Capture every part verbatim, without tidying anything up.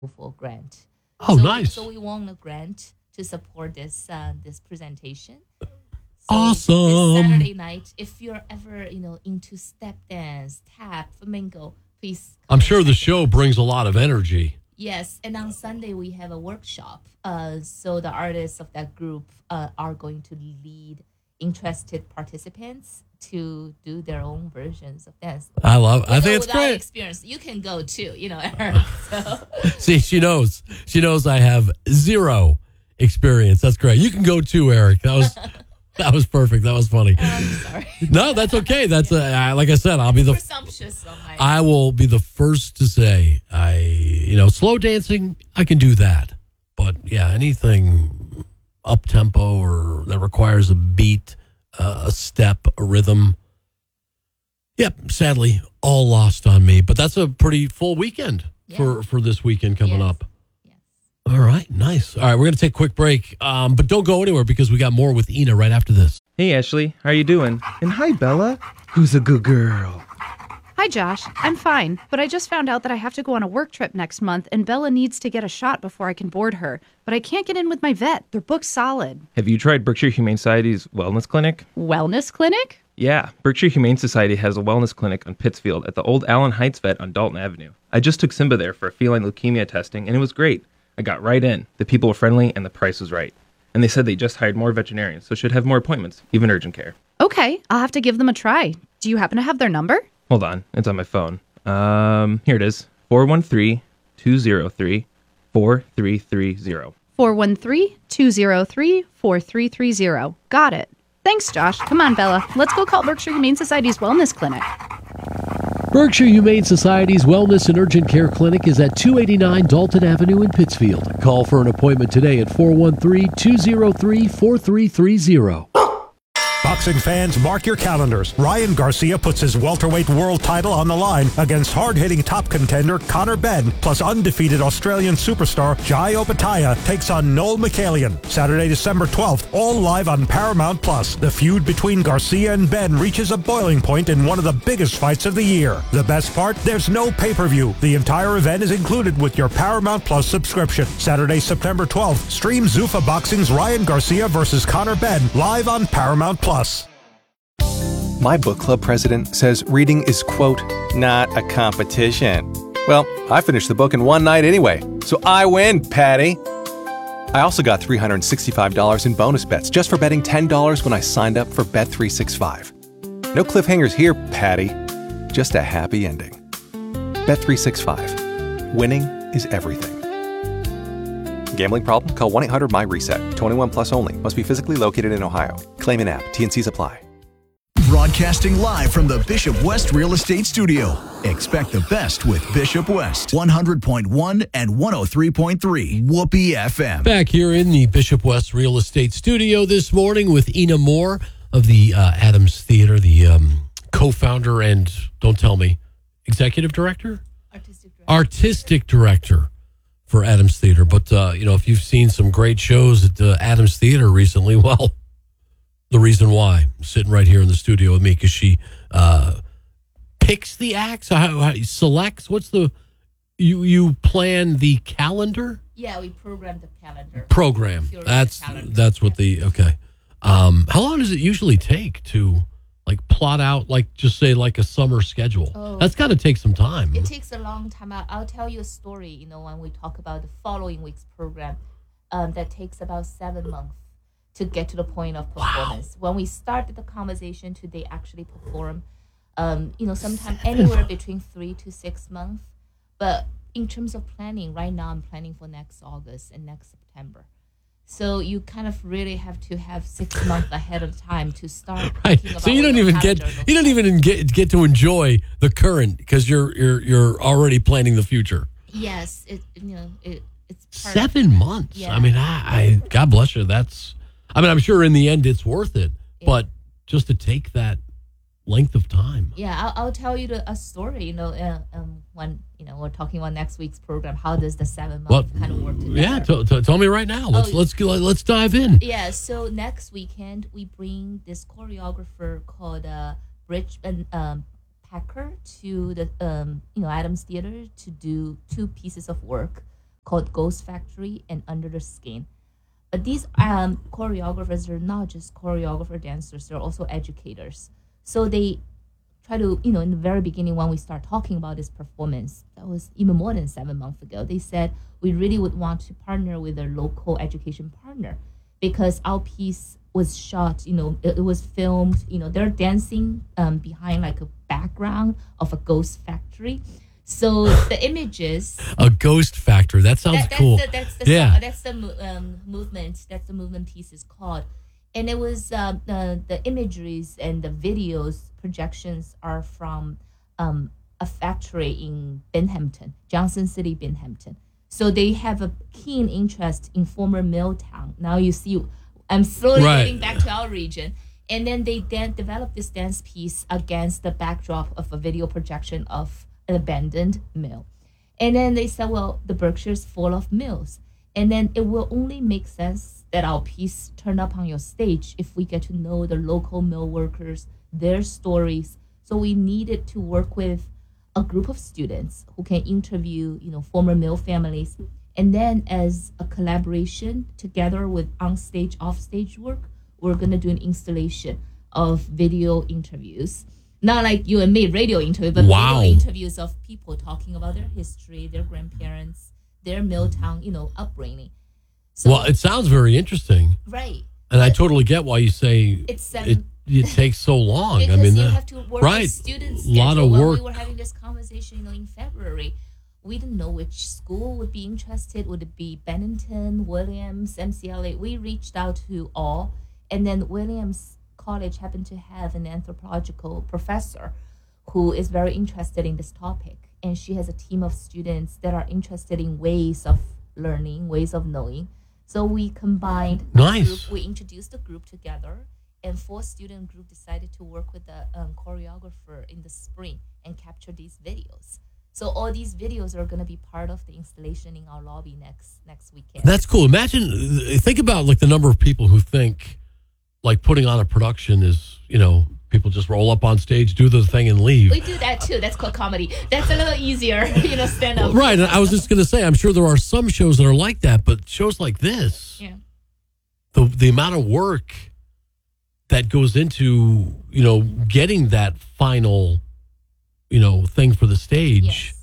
for grant. Oh, so, nice. So we won a grant to support this uh, this presentation. So awesome. This Saturday night, if you're ever you know into step dance, tap, flamenco, please. I'm sure the show brings a lot of energy. Yes, and on Sunday we have a workshop. Uh, so the artists of that group uh, are going to lead interested participants to do their own versions of dance. I love. I think it's without great. Experience, you can go too. You know, Eric, so. See, she knows. She knows I have zero experience. That's great. You can go too, Eric. That was that was perfect. That was funny. I'm sorry. No, that's okay. That's uh, like I said. I'll be the presumptuous on my. I will be the first to say I. You know, slow dancing. I can do that, but yeah, anything up tempo or that requires a beat, uh, a step, a rhythm. Yep, sadly, all lost on me. But that's a pretty full weekend yeah. for, for this weekend coming yes. up. Yes. All right, nice. All right, we're going to take a quick break, um, but don't go anywhere because we got more with Ina right after this. Hey, Ashley, how are you doing? And hi, Bella. Who's a good girl? Hi, Josh. I'm fine, but I just found out that I have to go on a work trip next month, and Bella needs to get a shot before I can board her. But I can't get in with my vet. They're booked solid. Have you tried Berkshire Humane Society's wellness clinic? Wellness clinic? Yeah, Berkshire Humane Society has a wellness clinic on Pittsfield at the old Allen Heights vet on Dalton Avenue. I just took Simba there for feline leukemia testing, and it was great. I got right in. The people were friendly, and the price was right. And they said they just hired more veterinarians, so should have more appointments, even urgent care. Okay, I'll have to give them a try. Do you happen to have their number? Hold on, it's on my phone. Um, here it is. four one three, two zero three, four three three zero. four one three, two zero three, four three three zero. Got it. Thanks, Josh. Come on, Bella. Let's go call Berkshire Humane Society's wellness clinic. Berkshire Humane Society's Wellness and Urgent Care Clinic is at two eighty-nine Dalton Avenue in Pittsfield. Call for an appointment today at four one three, two zero three, four three three zero. Boxing fans, mark your calendars. Ryan Garcia puts his welterweight world title on the line against hard-hitting top contender Conor Benn, plus undefeated Australian superstar Jai Opetaia takes on Noel McCallion. Saturday, December twelfth, all live on Paramount Plus. The feud between Garcia and Benn reaches a boiling point in one of the biggest fights of the year. The best part? There's no pay-per-view. The entire event is included with your Paramount Plus subscription. Saturday, September twelfth, stream Zuffa Boxing's Ryan Garcia versus Conor Benn live on Paramount Plus. My book club president says reading is, quote, not a competition. Well, I finished the book in one night anyway, so I win, Patty. I also got three hundred sixty-five dollars in bonus bets just for betting ten dollars when I signed up for Bet three sixty-five. No cliffhangers here, Patty. Just a happy ending. Bet three sixty-five. Winning is everything. Gambling problem? Call one eight hundred my reset. twenty-one plus only. Must be physically located in Ohio. Claim in app. T and Cs apply. Broadcasting live from the Bishop West Real Estate Studio. Expect the best with Bishop West. one hundred point one and one oh three point three. Whoopee F M. Back here in the Bishop West Real Estate Studio this morning with Ina Moore of the uh, Adams Theater, the um, co-founder and, don't tell me, executive director? Artistic director. Artistic director for Adams Theater. But, uh, you know, if you've seen some great shows at the Adams Theater recently, well, the reason why, sitting right here in the studio with me, because she uh, picks the acts, how, how, selects, what's the, you you plan the calendar? Yeah, we program the calendar. Program. Pure That's calendar. that's what the, okay. Um, how long does it usually take to, like, plot out, like, just say, like, a summer schedule? Oh. That's got to take some time. It takes a long time. I'll, I'll tell you a story, you know, when we talk about the following week's program, um, that takes about seven months to get to the point of performance. Wow. When we started the conversation to they actually perform, um, you know, sometimes anywhere between three to six months. But in terms of planning, right now I'm planning for next August and next September. So you kind of really have to have six months ahead of time to start. Right. About So you don't even get you don't even get get to enjoy the current because you're you're you're already planning the future. Yes, it you know it it's part seven of, months. Yeah. I mean, I, I God bless you. That's. I mean, I'm sure in the end it's worth it, yeah. but just to take that length of time. Yeah, I'll, I'll tell you the, a story. You know, uh, um, when you know we're talking about next week's program, how does the seven months Well, kind of work together? Yeah, t- t- tell me right now. Let's Oh, let's go, let's dive in. Yeah, so next weekend we bring this choreographer called uh, Rich um, Packer to the um, you know Adams Theater to do two pieces of work. called Ghost Factory and Under the Skin. But these um, choreographers are not just choreographer dancers, they're also educators. So they try to, you know, in the very beginning when we start talking about this performance, that was even more than seven months ago, they said we really would want to partner with a local education partner because our piece was shot, you know, it, it was filmed, you know, they're dancing um, behind like a background of a ghost factory. So the images, a ghost factory. That sounds that, that's cool. The, that's the yeah, song, that's the mo- um, movement. That's the movement piece is called, and it was uh, the the imageries and the videos projections are from um, a factory in Binghamton, Johnson City, Binghamton. So they have a keen interest in former mill town. Now you see, I'm slowly Right. getting back to our region. And then they then developed this dance piece against the backdrop of a video projection of an abandoned mill. And then they said, well, the Berkshire's full of mills. And then it will only make sense that our piece turn up on your stage if we get to know the local mill workers, their stories. So we needed to work with a group of students who can interview, you know, former mill families. And then as a collaboration together with on-stage, off-stage work, we're going to do an installation of video interviews. Not like you and me, radio interview, but Wow. video interviews of people talking about their history, their grandparents, their Milltown, you know, upbringing. So, well, it sounds very interesting, right. and I totally get why you say It's it. seven, It takes so long. because I mean, you the- have to work right. with students. A lot schedule. of When work. we were having this conversation, you know, in February, we didn't know which school would be interested. Would it be Bennington, Williams, M C L A? We reached out to all, and then Williams College happened to have an anthropological professor who is very interested in this topic, and she has a team of students that are interested in ways of learning, ways of knowing. So we combined the Nice. group, we introduced the group together, and four student group decided to work with the um, choreographer in the spring and capture these videos. So all these videos are going to be part of the installation in our lobby next next weekend. That's cool. Imagine, think about like the number of people who think like putting on a production is, you know, people just roll up on stage, do the thing, and leave. We do that too. That's called comedy. That's a little easier, you know, stand up. Right. And I was just going to say, I'm sure there are some shows that are like that, but shows like this, Yeah. the the amount of work that goes into, you know, getting that final, you know, thing for the stage. Yes.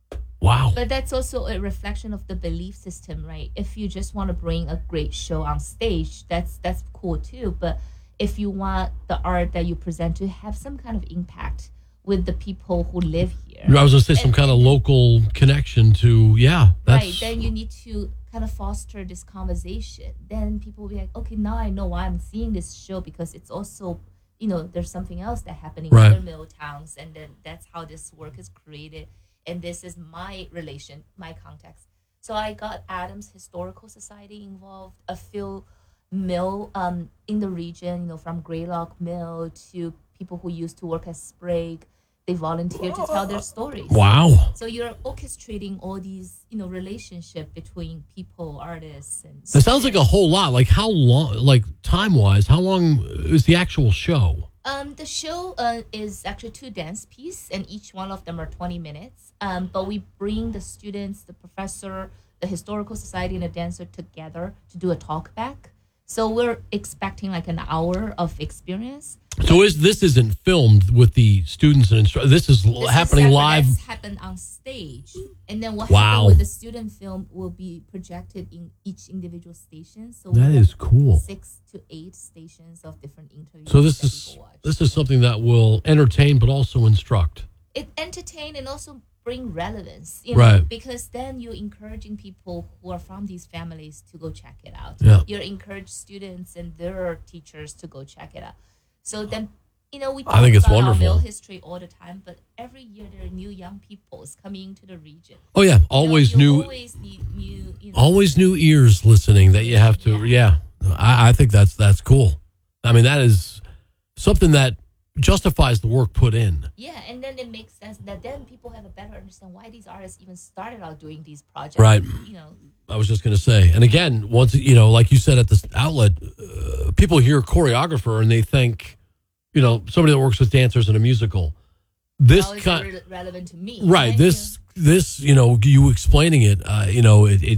Wow. But that's also a reflection of the belief system, right? If you just want to bring a great show on stage, that's that's cool too. But if you want the art that you present to have some kind of impact with the people who live here, I was going to say some And- kind of local connection to, yeah. That's, right, then you need to kind of foster this conversation. Then people will be like, okay, now I know why I'm seeing this show, because it's also, you know, there's something else that happening Right. in other mill towns, and then that's how this work is created. And this is my relation, my context. So I got Adams Historical Society involved, a few mill um, in the region, you know, from Greylock Mill to people who used to work at Sprague. They volunteer to tell their stories. wow. So you're orchestrating all these, you know, relationship between people, artists, and That sounds like a whole lot. Like how long, like time wise, how long is the actual show? Um, the show uh, is actually two dance pieces, and each one of them are twenty minutes. Um, but we bring the students, the professor, the historical society, and the dancer together to do a talk back. So we're expecting like an hour of experience. So is this isn't filmed with the students and instru- this is This is happening separate. live. That's happened on stage, and then what Wow. happened with the student film will be projected in each individual station. So we That have is cool. Six to eight stations of different interviews. So this that is people watch. this is something that will entertain but also instruct. It entertain and also bring relevance, you know, Right. because then you're encouraging people who are from these families to go check it out. Yeah. You're encourage students and their teachers to go check it out. So then, you know, we talk I think it's about wonderful. our mill history all the time, but every year there are new young peoples coming into the region. Oh yeah, You know, always you new always need new, you know, always new ears listening that you have to yeah. I, I think that's that's cool. I mean that is something that justifies the work put in. yeah, and then it makes sense that then people have a better understand why these artists even started out doing these projects. Right. You know, I was just going to say, and again, once you know, like you said at this outlet, uh, people hear choreographer and they think, you know, somebody that works with dancers in a musical. This how is kind, it re- relevant to me? right? Right? This, this, you know, you explaining it, uh, you know, it, it